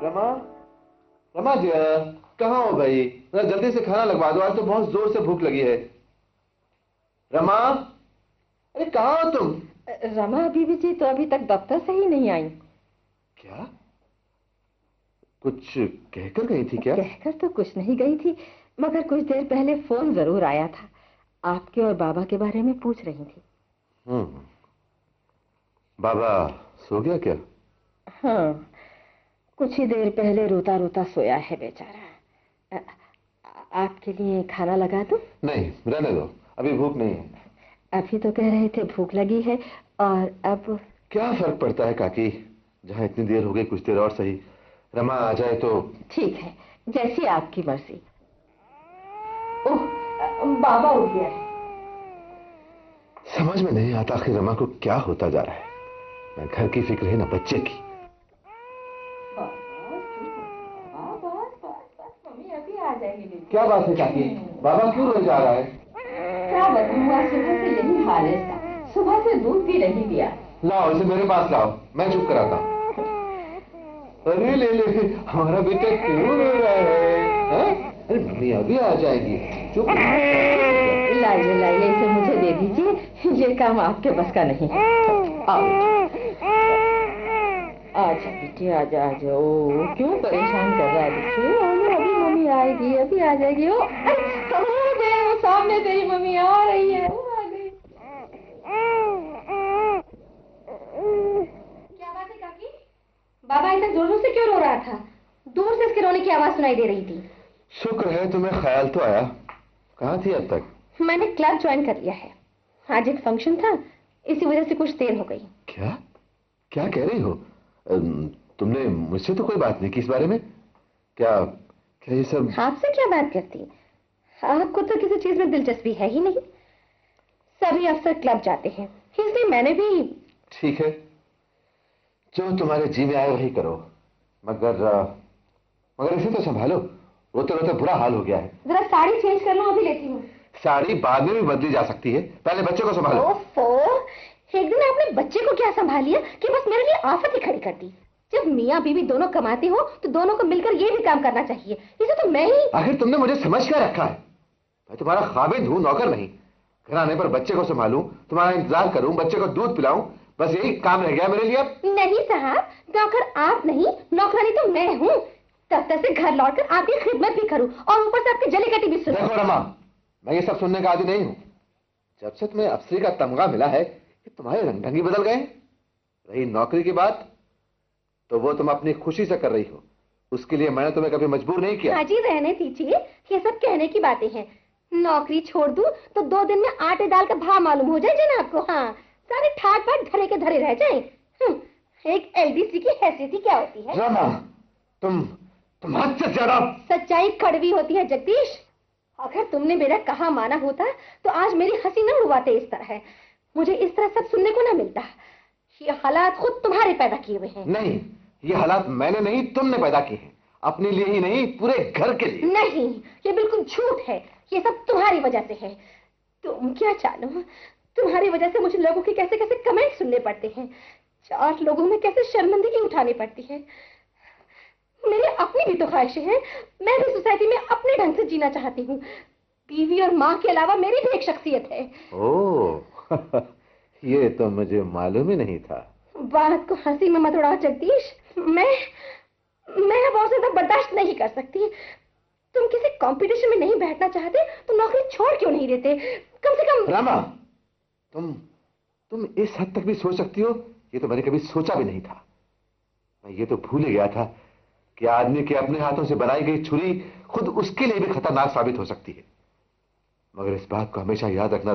रमा, रमा जी, कहाँ हो भाई? जरा जल्दी से खाना लगवा दो, आज तो बहुत जोर से भूख लगी है। रमा, अरे कहाँ हो तुम? रमा बीबी जी तो अभी तक दफ्तर से ही नहीं आई। क्या? कुछ कहकर गई थी क्या? कहकर तो कुछ नहीं गई थी, मगर कुछ देर पहले फोन जरूर आया था। आपके और बाबा के बारे में पूछ रही थी। बाबा सो गया क्या? हाँ, कुछ ही देर पहले रोता रोता सोया है बेचारा। आपके लिए खाना लगा दूं? नहीं, रहने दो, अभी भूख नहीं है। अभी तो कह रहे थे भूख लगी है, और अब क्या फर्क पड़ता है काकी, जहाँ इतनी देर हो गई कुछ देर और सही। रमा आ जाए तो। ठीक है, जैसी आपकी मर्जी। ओह, बाबा उठ गया है। समझ में नहीं आता आखिर रमा को क्या होता जा रहा है। ना घर की फिक्र है ना बच्चे की। मम्मी अभी आ जाएंगे। क्या बात है काकी, बाबा क्यों रोए जा रहा है? क्या बताऊंगा, सुबह से यही हाल है इसका। सुबह से दूध भी नहीं दिया। लाओ इसे मेरे पास लाओ, मैं चुप कराता हूँ। अरे ले ले, हमारा बेटा क्यों रो रहा है? अरे मम्मी अभी आ जाएगी, चुप। लाइए लाइए, इसे मुझे दे दीजिए, ये काम आपके बस का नहीं है। आओ आजा बेटी, आजा आजा। ओ क्यों परेशान कर रहा है बच्चे? अभी मम्मी आएगी, अभी आ जाएगी। ओ वो सामने तेरी मम्मी आ रही है, वो आ गई। क्या बात है काकी? बाबा इतना जोर जोर से क्यों रो रहा था? दूर से इसके रोने की आवाज सुनाई दे रही थी। शुक्र है तुम्हें ख्याल तो आया। कहाँ थी अब तक? मैंने क्लब ज्वाइन कर लिया है। आज एक फंक्शन था, इसी वजह से कुछ देर हो गई। क्या क्या कह रही हो? तुमने मुझसे तो कोई बात नहीं की इस बारे में? क्या क्या ये सब? आपसे क्या बात करती? आपको तो किसी चीज में दिलचस्पी है ही नहीं। सभी अफसर क्लब जाते हैं, इसलिए मैंने भी। ठीक है, जो तुम्हारे जी में आए वही करो, मगर मगर इसे तो संभालो, रोते रोते बुरा हाल हो गया है। जरा साड़ी चेंज कर लो, अभी लेती हूँ। साड़ी बाद में भी बदली जा सकती है, पहले बच्चे को संभालो। ओफो, एक दिन आपने बच्चे को क्या संभाल लिया कि बस मेरे लिए आफत ही खड़ी कर दी। जब मियाँ बीवी दोनों कमाते हो तो दोनों को मिलकर ये भी काम करना चाहिए। इसे तो मैं ही। आखिर तुमने मुझे समझ क्या रखा है? मैं तुम्हारा खाविंद हूँ, नौकर नहीं। घर आने पर बच्चे को संभालूं, तुम्हारा इंतजार करूं, बच्चे को दूध पिलाऊं, बस यही काम रह गया मेरे लिए अब। नहीं साहब, नौकर आप नहीं, नौकरानी तो मैं हूँ। दफ्तर से घर लौटकर आपकी खिदमत भी करूं और ऊपर से आपकी जली कटी भी सुनूं। देखो रमा, मैं ये सब सुनने का आदी नहीं हूँ। जब से तुम्हें अफसरी का तमगा मिला है कि तुम्हारे रंग-ढंग ही बदल गए। रही नौकरी की बात, तो वो तुम अपनी खुशी से कर रही हो, उसके लिए मैंने तुम्हें कभी मजबूर नहीं किया। हाँ जी, रहने दीजिए, ये सब कहने की बातें हैं। नौकरी छोड़ दूं तो 2 दिन में आटे दाल का भाव मालूम हो जाए जनाब को। हाँ, सारे ठाट बाट धरे के धरे रह जाएं। एक एलडीसी की हैसियत ही क्या होती है? रमा, तुम हद से ज्यादा। सच्चाई कड़वी होती है जगदीश। अगर तुमने मेरा कहा माना होता तो आज मेरी हंसी न उड़वाते इस तरह। मुझे इस तरह सब सुनने को ना मिलता। ये हालात खुद तुम्हारे पैदा किए हुए हैं। नहीं, ये हालात मैंने नहीं, तुमने पैदा किए हैं। अपने लिए ही नहीं, पूरे घर के लिए। नहीं, ये बिल्कुल झूठ है। ये सब तुम्हारी वजह से है। तुम क्या जानो, तुम्हारी वजह से मुझे लोगों के कैसे कैसे कमेंट सुनने पड़ते हैं। 4 लोगों में कैसे शर्मिंदगी उठानी पड़ती है। मेरी अपनी भी तो ख्वाहिशें हैं। मैं भी सोसाइटी में अपने ढंग से जीना चाहती हूँ। बीवी और माँ के अलावा मेरी भी एक शख्सियत है। ओह, ये तो मुझे मालूम ही नहीं था। बात को हंसी में मत उड़ाओ जगदीश। मैं अब और ज्यादा बर्दाश्त नहीं कर सकती। तुम किसी कंपटीशन में नहीं बैठना चाहते तो नौकरी छोड़ क्यों नहीं देते? कम से कम। रामा, तुम इस हद तक भी सोच सकती हो, ये तो मैंने कभी सोचा भी नहीं था। मैं ये तो भूल ही गया था कि आदमी के अपने हाथों से बनाई गई छुरी खुद उसके लिए भी खतरनाक साबित हो सकती है। मगर इस बात को हमेशा याद रखना